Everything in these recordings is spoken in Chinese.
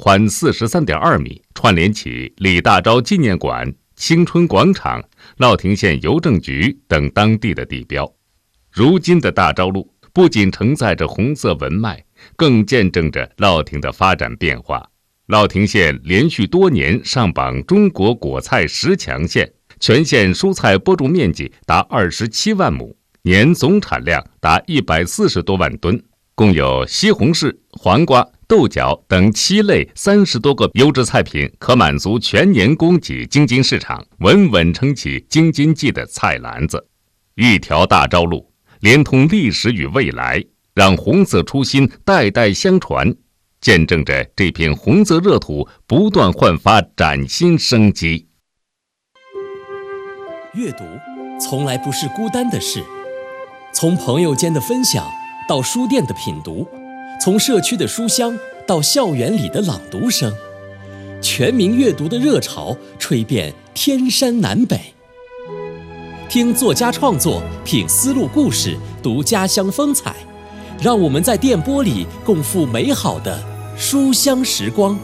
宽43.2米，串联起李大钊纪念馆、青春广场、乐亭县邮政局等当地的地标。如今的大钊路不仅承载着红色文脉，更见证着乐亭的发展变化。乐亭县连续多年上榜中国果菜10强县，全县蔬菜播种面积达27万亩，年总产量达140多万吨，共有西红柿、黄瓜、豆角等7类30多个优质菜品可满足全年供给京津市场，稳稳撑起京津冀的菜篮子。一条大钊路连通历史与未来，让红色初心代代相传，见证着这片红色热土不断焕发崭新生机。 阅读从来不是孤单的事，从朋友间的分享到书店的品读，从社区的书香到校园里的朗读声，全民阅读的热潮吹遍天山南北。听作家创作，品丝路故事，读家乡风采，让我们在电波里共赴美好的书香时光。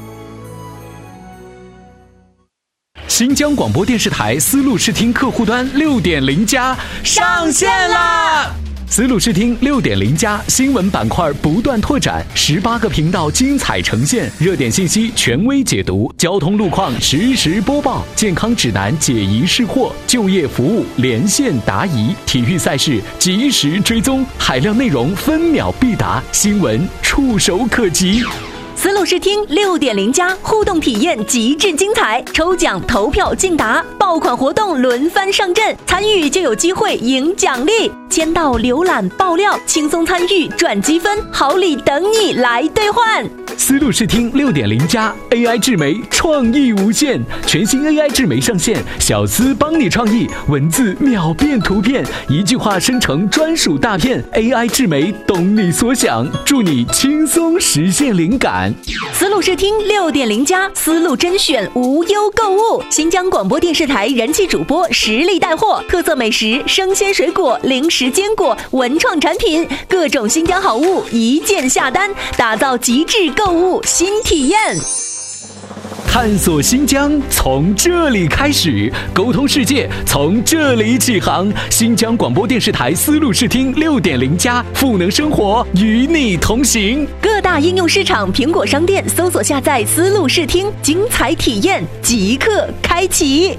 新疆广播电视台丝路视听客户端6.0+上线啦！丝路视听6.0+新闻板块不断拓展，18个频道精彩呈现，热点信息权威解读，交通路况实时播报，健康指南解疑释惑，就业服务连线答疑，体育赛事及时追踪，海量内容分秒必达，新闻触手可及。 丝路视听6.0+互动体验极致精彩，抽奖投票竞答，爆款活动轮番上阵，参与就有机会赢奖励，签到、浏览、爆料，轻松参与赚积分，好礼等你来兑换。 丝路视听6.0+ AI 智媒创意无限，全新 AI 智媒上线，小丝帮你创意，文字秒变图片，一句话生成专属大片， AI 智媒懂你所想，助你轻松实现灵感。 丝路视听6.0+丝路甄选无忧购物，新疆广播电视台人气主播实力带货，特色美食、生鲜水果、零食坚果、文创产品，各种新疆好物一键下单，打造极致购物新体验。 探索新疆从这里开始，沟通世界从这里起航。新疆广播电视台丝路视听6.0+赋能生活，与你同行。 各大应用市场、苹果商店搜索下载丝路视听，精彩体验即刻开启。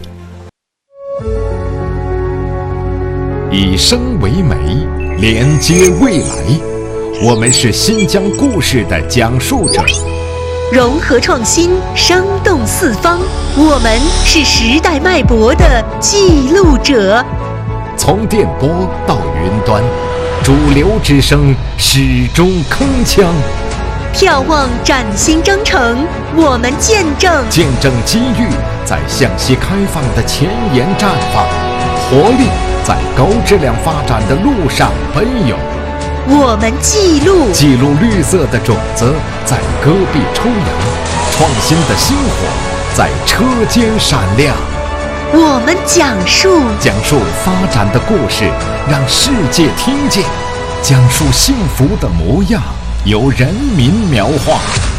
以声为媒，连接未来。我们是新疆故事的讲述者。 融合创新，生动四方，我们是时代脉搏的记录者。 从电波到云端，主流之声始终铿锵。 眺望崭新征程，我们见证机遇在向西开放的前沿绽放，活力在高质量发展的路上奔涌。 我们记录绿色的种子在戈壁抽芽，创新的星火在车间闪亮。 我们讲述发展的故事，让世界听见；讲述幸福的模样，由人民描画。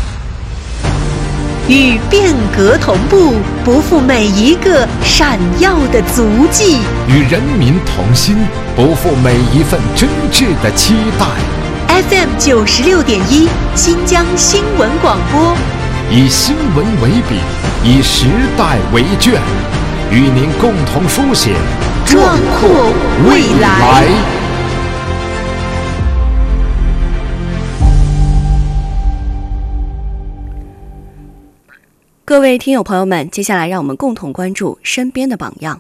与变革同步，不负每一个闪耀的足迹； 与人民同心，不负每一份真挚的期待。 FM 96.1新疆新闻广播， 以新闻为笔，以时代为卷，与您共同书写壮阔未来。 各位听友朋友们，接下来让我们共同关注身边的榜样。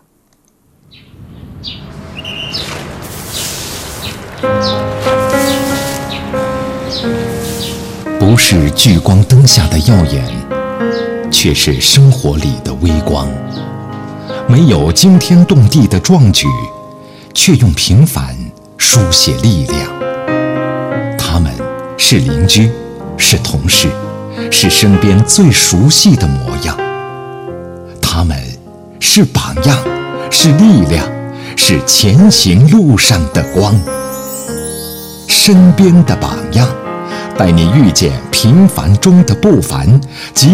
不是聚光灯下的耀眼，却是生活里的微光。没有惊天动地的壮举，却用平凡书写力量。他们是邻居，是同事，是身边最熟悉的模样。他们是榜样，是力量，是前行路上的光。身边的榜样，带你遇见平凡中的不凡，